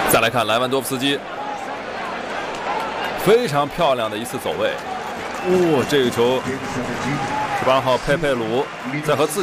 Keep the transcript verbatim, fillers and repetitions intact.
再来看莱万多夫斯基，非常漂亮的一次走位。哦，这个球，十八号佩佩鲁在和自